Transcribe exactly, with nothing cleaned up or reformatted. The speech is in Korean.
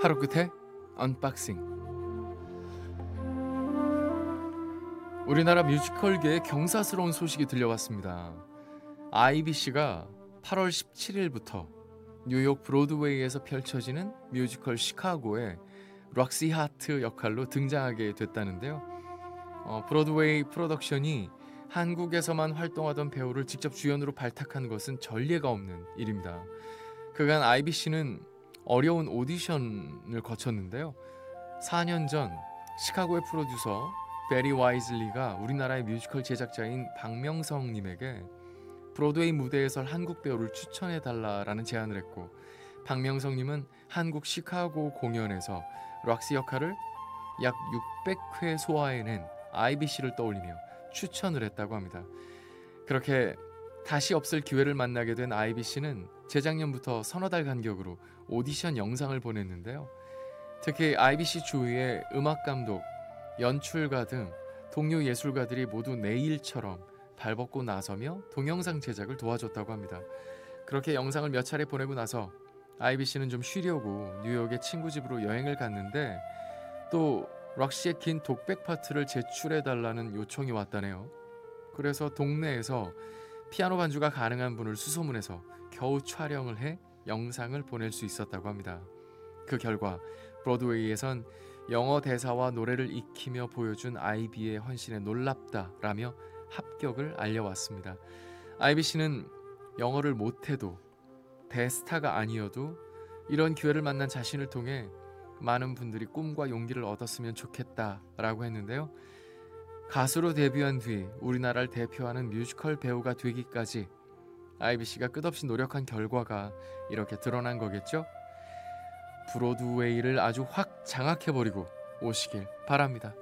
하루 끝에 언박싱. 우리나라 뮤지컬계에 경사스러운 소식이 들려왔습니다. 아이비씨가 팔월 십칠일부터 뉴욕 브로드웨이에서 펼쳐지는 뮤지컬 시카고에 록시 하트 역할로 등장하게 됐다는데요. 어, 브로드웨이 프로덕션이 한국에서만 활동하던 배우를 직접 주연으로 발탁한 것은 전례가 없는 일입니다. 그간 아이비씨는 어려운 오디션을 거쳤는데요. 사 년 전 시카고의 프로듀서 베리 와이즐리가 우리나라의 뮤지컬 제작자인 박명성님에게 브로드웨이 무대에 설 한국 배우를 추천해달라라는 제안을 했고, 박명성님은 한국 시카고 공연에서 록시 역할을 약 육백 회 소화해낸 아이비씨를 떠올리며 추천을 했다고 합니다. 그렇게 다시 없을 기회를 만나게 된 아이비씨는 재작년부터 서너 달 간격으로 오디션 영상을 보냈는데요. 특히 아이비씨 주위의 음악감독, 연출가 등 동료 예술가들이 모두 내 일처럼 발벗고 나서며 동영상 제작을 도와줬다고 합니다. 그렇게 영상을 몇 차례 보내고 나서 아이비씨는 좀 쉬려고 뉴욕의 친구 집으로 여행을 갔는데, 또 록시의 긴 독백 파트를 제출해달라는 요청이 왔다네요. 그래서 동네에서 피아노 반주가 가능한 분을 수소문해서 겨우 촬영을 해 영상을 보낼 수 있었다고 합니다. 그 결과 브로드웨이에선 영어 대사와 노래를 익히며 보여준 아이비의 헌신에 놀랍다라며 합격을 알려왔습니다. 아이비씨는 영어를 못해도 대스타가 아니어도 이런 기회를 만난 자신을 통해 많은 분들이 꿈과 용기를 얻었으면 좋겠다라고 했는데요. 가수로 데뷔한 뒤 우리나라를 대표하는 뮤지컬 배우가 되기까지 아이비씨가 끝없이 노력한 결과가 이렇게 드러난 거겠죠? 브로드웨이를 아주 확 장악해버리고 오시길 바랍니다.